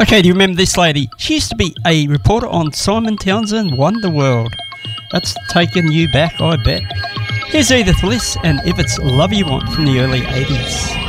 Okay, do you remember this lady? She used to be a reporter on Simon Townsend Wonderworld. That's taken you back, I bet. Here's Edith Liss and If It's Love You Want from the early 80s.